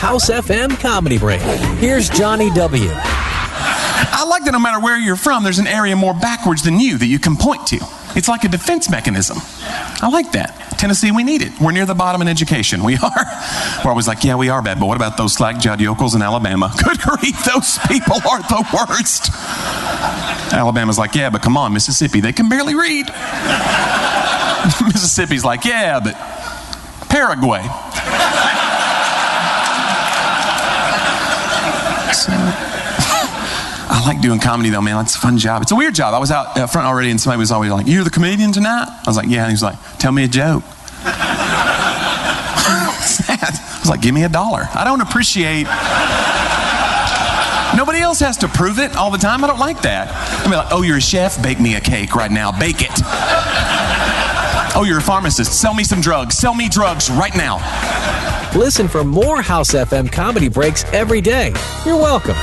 House FM Comedy Break. Here's Johnny W. I like that no matter where you're from, there's an area more backwards than you that you can point to. It's like a defense mechanism. I like that. Tennessee, we need it. We're near the bottom in education. We are. We're always like, yeah, we are bad, but what about those slack-jawed yokels in Alabama? Good grief, those people are the worst. Alabama's like, yeah, but come on, Mississippi, they can barely read. Mississippi's like, yeah, but Paraguay. So, I like doing comedy though, man. It's a fun job. It's a weird job. I was out front already and somebody was always like, you're the comedian tonight? I was like, yeah. And he was like, tell me a joke. What's that? I was like, give me $1. I don't appreciate... Nobody else has to prove it all the time. I don't like that. I'd be like, oh, you're a chef? Bake me a cake right now. Bake it. Oh, you're a pharmacist? Sell me some drugs. Sell me drugs right now. Listen for more House FM Comedy Breaks every day. You're welcome.